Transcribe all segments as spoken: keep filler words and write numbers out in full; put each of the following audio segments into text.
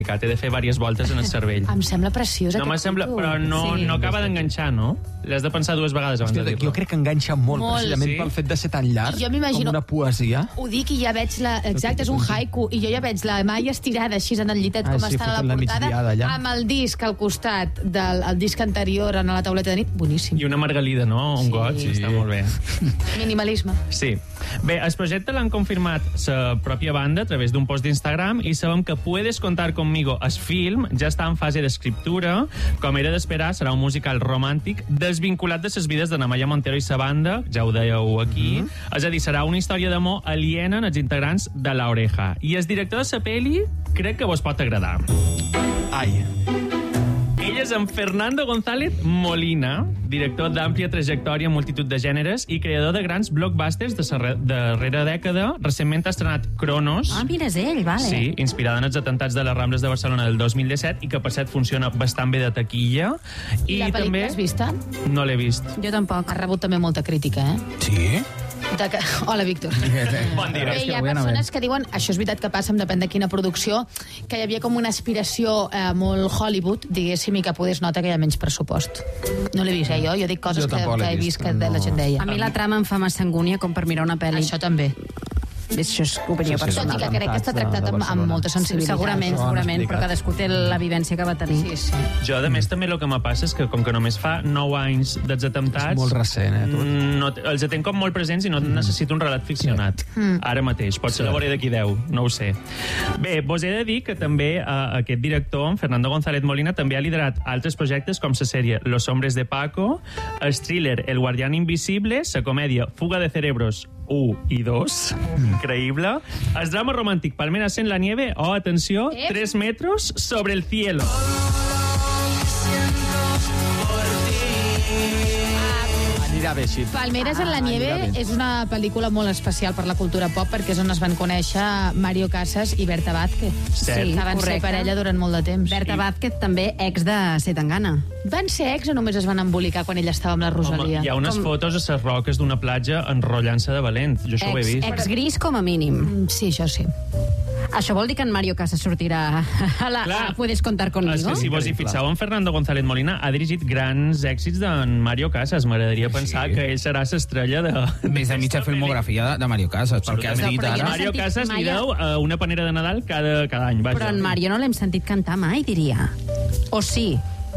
Té de fer diverses voltes en el cervell. Em sembla preciós no aquest sembla, títol. Però no, sí. no acaba d'enganxar, no? L'has de pensar dues vegades abans Hòstia, de dir-lo. jo crec que enganxa molt, Molt, precisament sí. pel fet de ser tan llarg, Jo m'imagino- com una poesia. Ho dic i ja veig la... Exacte, és un haiku. I jo ja veig la Maia estirada així en el llitet, Ah, com sí, està a la fotent la portada, migdiada allà. amb el disc al costat del el disc anterior en la tauleta de nit. Boníssim. I una margalida, no? Un Sí. got, sí. Està molt bé. Minimalisme. Sí. Bé, el projecte l'han confirmat la pròpia banda a través d'un post d'Instagram i sabem que Puedes contar conmigo, el film, ja està en fase d'escriptura. Com era d'esperar, serà un musical romàntic desvinculat de les vides de Amaya Montero i sa banda, ja ho dèieu aquí. Mm-hmm. És a dir, serà una història d'amor aliena en els integrants de La Oreja. I el director de la pel·li crec que vos pot agradar. Ai. Ell és en Fernando González Molina, director d'àmplia trajectòria en multitud de gèneres i creador de grans blockbusters de la darrera dècada. Recentment ha estrenat Cronos. Ah, mira, és ell, vale. Sí, inspirada en els atentats de les Rambles de Barcelona del dos mil disset i que, per cert, funciona bastant bé de taquilla. I, I la pel·lícula també... l'has vista? No l'he vist. Jo tampoc. Ha rebut també molta crítica, eh? Sí? De que... Hola, Víctor. Bon dia. Bé, hi ha persones que diuen, això és veritat que passa, depèn de quina producció, que hi havia com una aspiració eh, molt Hollywood, diguéssim, i que podes notar que hi ha menys pressupost. No l'he vist, eh, jo? Jo dic coses Jo que, tampoc l'he que he vist vist, que no. la gent deia. A mi la trama em fa massa angúnia com per mirar una pel·li. Això també. Això és opinió Sí, sí, Tot personal. i que crec que està tractat amb, amb molta sensibilitat. Segurament, Això han segurament, però explicat. cadascú té la vivència que va tenir. Sí, sí. Jo, a més, també el que me passa és que, com que només fa nou anys dels atemptats... És molt recent, eh, tot. No, els tenc com molt presents i no mm. necessito un relat ficcionat. Mm. Ara mateix. Potser Sí. la veuré d'aquí deu, no ho sé. Bé, vos he de dir que també eh, aquest director, en Fernando González Molina, també ha liderat altres projectes com la sèrie Los Hombres de Paco, el thriller El Guardián Invisible, la comèdia Fuga de Cerebros u i dos, increïble, el drama romàntic Palmeras en la nieve o, atenció, Ep. tres metros sobre el cielo. Anirà bé així. Palmeras en la Ah, nieve anirà bé. és una pel·lícula molt especial per la cultura pop perquè és on es van conèixer Mario Casas i Berta Vázquez. Cert. Que van Correcte. ser parella durant molt de temps. Berta Vázquez, també ex de Setangana. Van ser ex o només es van embolicar quan ella estava amb la Rosalia? Home, hi ha unes Com- fotos a les roques d'una platja enrotllant-se de valent. Jo això ho he Ex, vist. ex gris com a mínim. Mm, Sí, això sí. Això vol dir que en Mario Casas sortirà a la Clar. a Puedes contar conmigo? És que si vos hi fixeu, en Fernando González Molina ha dirigit grans èxits d'en Mario Casas. M'agradaria pensar Sí. que ell serà l'estrella de... Més de mitja filmografia de, de Mario Casas, pel que has dit Però jo ara. no Mario sentit Casas li mai a- deu uh, una panera de Nadal cada, cada any. Vaja. Però en Mario no l'hem sentit cantar mai, diria. O sí?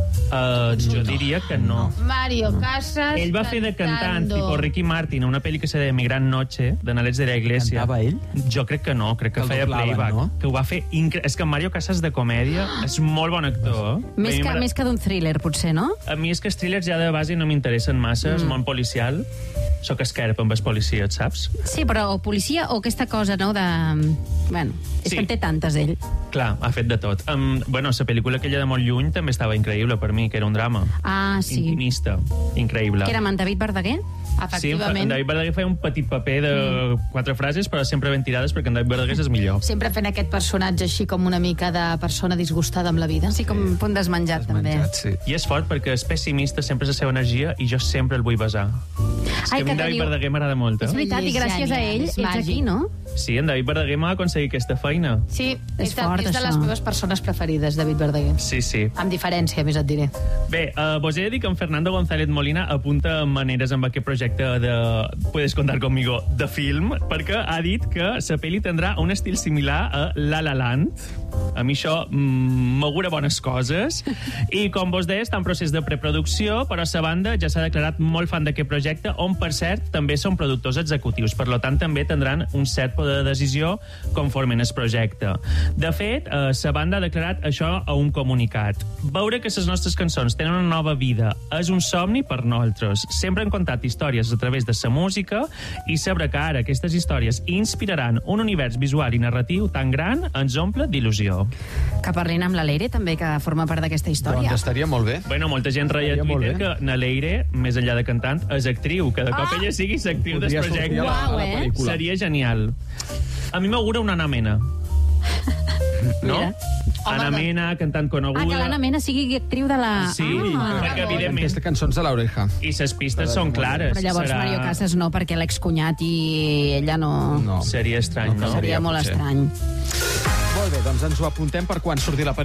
Uh, jo diria que no. Mario Casas Ell va fer de cantant, cantando. tipus Ricky Martin, a una pel·li que se deia Mi Gran Noche, de Nalets de la Iglesia. Cantava ell? Jo crec que no, crec que, Que el feia doblaven, playback. no? Que ho va fer incre... És que Mario Casas de comèdia és molt bon actor. Més A mi que, m'agrada- més que d'un thriller, potser, no? A mi és que els thrillers ja de base no m'interessen massa, mm. és món policial. Soc esquerp amb els policies, saps? Sí, però o policia o aquesta cosa, no?, de... Bueno, és Sí. que en té tantes, ell. Clar, ha fet de tot. Um, bueno, la pel·lícula aquella de molt lluny també estava increïble per mi, que era un drama. Ah, sí. Intimista, increïble. Que era amb en David Verdaguer? Sí, en Efectivament. David Verdaguer feia un petit paper de mm. quatre frases, però sempre ben tirades, perquè en David Verdaguer és millor. Sempre fent aquest personatge així com una mica de persona disgustada amb la vida. Sí, com un punt desmenjat, també. Menjat, sí. I és fort perquè és pessimista, sempre és la seva energia, i jo sempre el vull besar. És Ai, que a mi que en David teniu- Verdaguer m'agrada molt. És Eh? veritat, i És gràcies a genial, ell és ets màgic. aquí, no? Sí, en David Verdaguer m'ha aconseguit aquesta feina. Sí, És és, de, fort, és de les això. meves persones preferides, David Verdaguer. Sí, sí. Amb diferència, més et diré. Bé, uh, vos he de dir que en Fernando González Molina apunta maneres amb aquest projecte de Puedes contar conmigo de film, perquè ha dit que la pel·li tindrà un estil similar a La La Land. A mi això mm, m'augura bones coses. I, com vos deia, està en procés de preproducció, però la banda ja s'ha declarat molt fan d'aquest projecte, on, per cert, també són productors executius. Per tant, també tindran un cert poder de decisió conforme en el projecte. De fet, eh, la banda ha declarat això a un comunicat. Veure que les nostres cançons tenen una nova vida és un somni per nosaltres. Sempre hem contat històries a través de la música i saber que ara aquestes històries inspiraran un univers visual i narratiu tan gran ens omple d'il·lusió. Que parlin amb la Leire, també, que forma part d'aquesta història. Doncs estaria molt bé. Bueno, molta gent reia a Estaria molt Twitter bé. que Naleire, més enllà de cantant, és actriu, que de cop Ah! ella sigui l'actriu del Podria sortir projecte. a la, a Uau, la eh? pel·lícula. Seria genial. A mi m'augura una Anna Mena. No? Mira. Anna Home, Mena, cantant coneguda. Ah, que l'Anna Mena sigui actriu de la... Sí, ah, perquè evidentment... Aquestes cançons de l'Oreja. I les pistes són clares. però llavors Serà... Mario Casas no, perquè l'excunyat i ella no... No. Seria estrany, no? No, Seria molt potser. estrany. Molt bé, doncs ens ho apuntem per quan surti la pel·lícula.